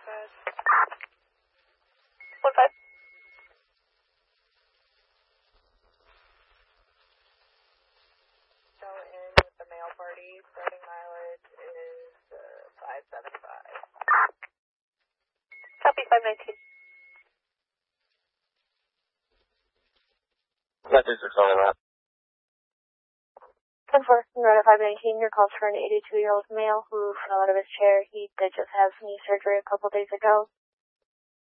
1-5. Go in with the mail party. Starting mileage is 575. Copy 519. Message is on that. 10-4, Norada 519, your call's for an 82-year-old male who fell out of his chair. He did just have knee surgery a couple days ago.